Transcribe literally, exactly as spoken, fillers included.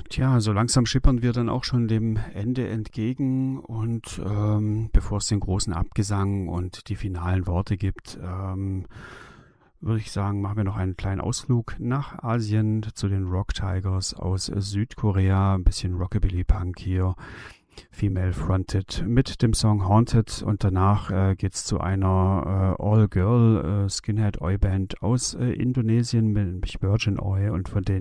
Tja, so langsam schippern wir dann auch schon dem Ende entgegen und ähm, bevor es den großen Abgesang und die finalen Worte gibt, ähm, würde ich sagen, machen wir noch einen kleinen Ausflug nach Asien zu den Rock Tigers aus Südkorea. Ein bisschen Rockabilly-Punk hier, Female Fronted mit dem Song Haunted, und danach äh, geht's zu einer äh, All-Girl äh, Skinhead Oi Band aus äh, Indonesien, nämlich Virgin Oi, und von denen